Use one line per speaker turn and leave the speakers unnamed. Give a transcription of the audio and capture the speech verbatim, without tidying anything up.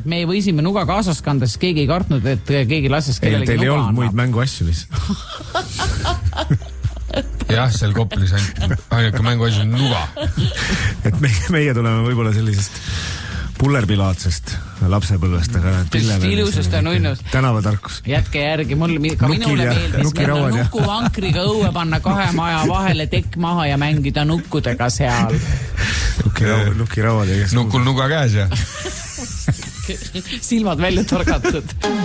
et me võisime nuga kaasas kanda, siis keegi ei kartnud, et keegi lases kellelegi
teil
nuga
ei olnud
annab.
muid mänguasju vist.
jah, seal Koplis ainuke mänguasju on nuga.
et meie, meie tuleme võib-olla sellisest pullerpilaatsest lapsepõlvest, aga
ilusust on unnus.
Tänavatarkus.
Jätke järgi, mul ka minule meeldis minna nukuvankriga õue panna kahe maja vahele tekk maha ja mängida nukkudega seal.
Nukirauad.
Nukul nuga käes ja
silmad välja torgatud.